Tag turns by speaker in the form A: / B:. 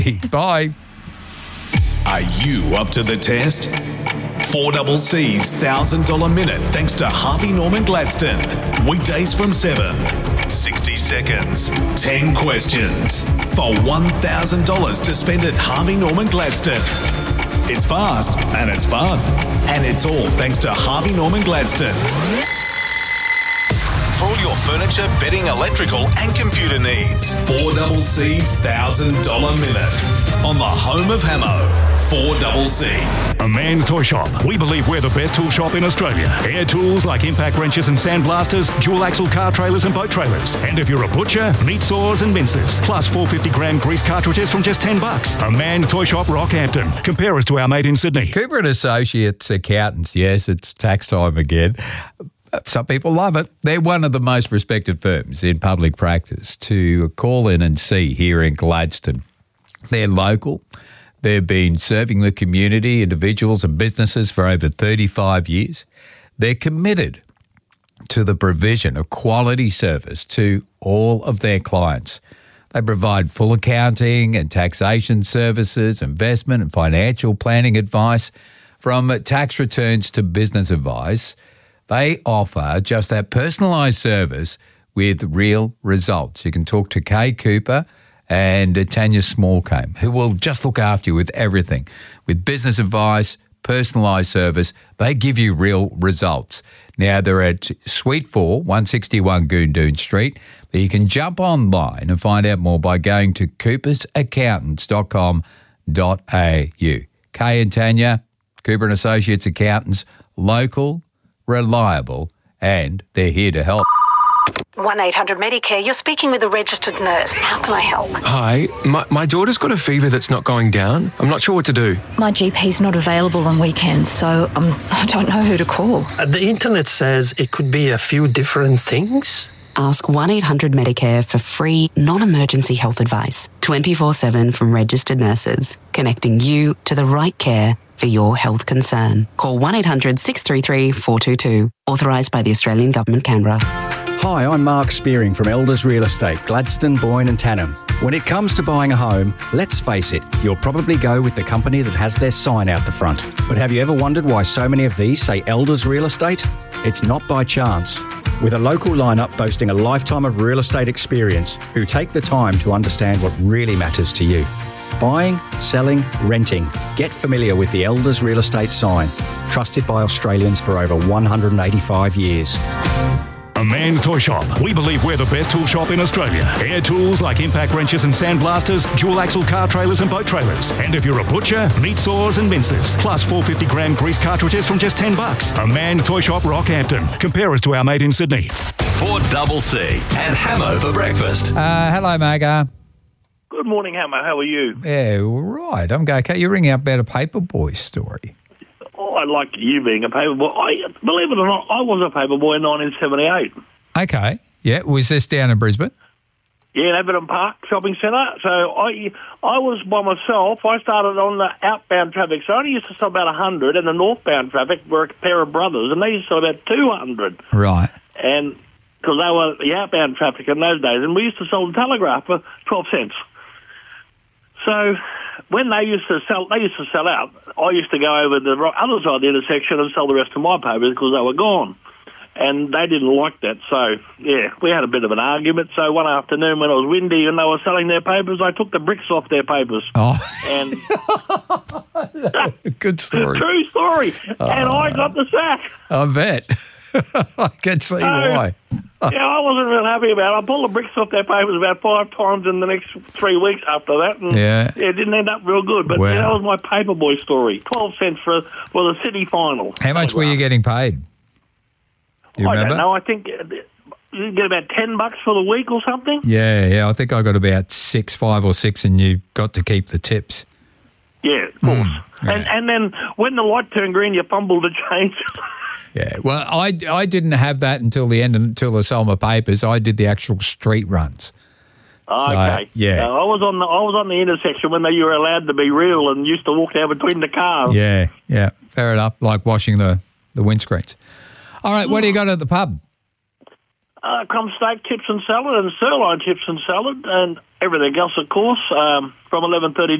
A: Bye.
B: Are you up to the test? 4CC's $1,000 minute thanks to Harvey Norman Gladstone. Weekdays from 7. 60 seconds, 10 questions for $1,000 to spend at Harvey Norman Gladstone. It's fast and it's fun. And it's all thanks to Harvey Norman Gladstone. For all your furniture, bedding, electrical and computer needs. 4CC's $1,000 minute on the home of Hamo. 4CC.
C: A Man's Toy Shop. We believe we're the best tool shop in Australia. Air tools like impact wrenches and sandblasters, dual axle car trailers and boat trailers. And if you're a butcher, meat saws and mincers. Plus 450-gram grease cartridges from just $10. A Man's Toy Shop, Rockhampton. Compare us to our mate in Sydney.
A: Cooper and Associates Accountants. Yes, it's tax time again. Some people love it. They're one of the most respected firms in public practice to call in and see here in Gladstone. They're local. They've been serving the community, individuals and businesses for over 35 years. They're committed to the provision of quality service to all of their clients. They provide full accounting and taxation services, investment and financial planning advice, from tax returns to business advice. They offer just that personalised service with real results. You can talk to Kay Cooper and Tanya Smallcombe, who will just look after you with everything. With business advice, personalised service, they give you real results. Now, they're at Suite 4, 161 Goondoon Street, but you can jump online and find out more by going to coopersaccountants.com.au. Kay and Tanya, Cooper and Associates Accountants, local, reliable, and they're here to help.
D: 1-800-Medicare, you're speaking with a registered nurse. How can I help?
E: Hi, my daughter's got a fever that's not going down. I'm not sure what to do.
D: My GP's not available on weekends, so I don't know who to call.
F: The internet says it could be a few different things.
G: Ask 1-800-Medicare for free, non-emergency health advice, 24/7 from registered nurses, connecting you to the right care for your health concern. Call 1-800-633-422, authorised by the Australian Government, Canberra.
H: Hi, I'm Mark Spearing from Elders Real Estate, Gladstone, Boyne and Tannum. When it comes to buying a home, let's face it, you'll probably go with the company that has their sign out the front. But have you ever wondered why so many of these say Elders Real Estate? It's not by chance. With a local lineup boasting a lifetime of real estate experience who take the time to understand what really matters to you. Buying, selling, renting. Get familiar with the Elders Real Estate sign. Trusted by Australians for over 185 years.
C: A Man's Toy Shop. We believe we're the best tool shop in Australia. Air tools like impact wrenches and sandblasters, dual axle car trailers and boat trailers. And if you're a butcher, meat saws and mincers. Plus 450-gram grease cartridges from just $10. A Man's Toy Shop, Rockhampton. Compare us to our mate in Sydney.
B: 4CC and Hamo for breakfast.
A: Hello, Maga.
I: Good morning, Hamo. How are you?
A: Yeah, right. I'm okay. You're ringing up about a paperboy story.
I: Oh, I like you being a paperboy. Believe it or not, I was a paperboy in 1978.
A: Okay. Yeah. Was this down in Brisbane?
I: Yeah, in Everton Park Shopping Centre. So I was by myself. I started on the outbound traffic. So I only used to sell about 100, and the northbound traffic were a pair of brothers, and they used to sell about 200.
A: Right.
I: And because they were the outbound traffic in those days, and we used to sell the Telegraph for 12 cents. So when they used to sell out, I used to go over the other side of the intersection and sell the rest of my papers because they were gone. And they didn't like that. So, yeah, we had a bit of an argument. So one afternoon when it was windy and they were selling their papers, I took the bricks off their papers.
A: Oh.
I: And
A: good story.
I: True story. And I got the sack.
A: I bet. I can see why.
I: Yeah, I wasn't real happy about it. I pulled the bricks off their papers about 5 times in the next 3 weeks after that. And it didn't end up real good. But that was my paperboy story. 12 cents for the city final.
A: How much were you getting paid? Do you remember?
I: I don't know. I think you get about $10 for the week or something.
A: Yeah. I think I got about 5 or 6, and you got to keep the tips.
I: Yeah, of course. And then when the light turned green, you fumbled the change.
A: Yeah, well, I didn't have that until the end, until I sold my papers. I did the actual street runs.
I: Okay.
A: Yeah.
I: I was on the intersection when you were allowed to be real and used to walk down between the cars.
A: Yeah. Fair enough. Like washing the windscreens. All right, what do you got at the pub?
I: Crumb steak, chips and salad, and sirloin chips and salad, and everything else, of course, from 11:30